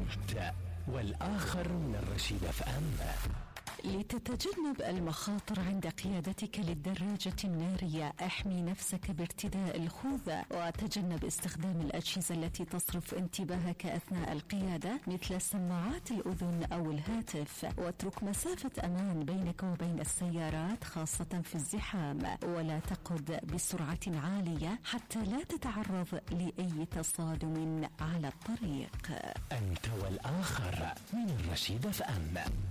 أنت والآخر من الرشيد FM. لتتجنب المخاطر عند قيادتك للدراجة النارية، احمي نفسك بارتداء الخوذة وتجنب استخدام الأجهزة التي تصرف انتباهك أثناء القيادة مثل سماعات الأذن أو الهاتف، واترك مسافة أمان بينك وبين السيارات خاصة في الزحام، ولا تقود بسرعة عالية حتى لا تتعرض لأي تصادم على الطريق. أنت والآخر من الرشيد FM.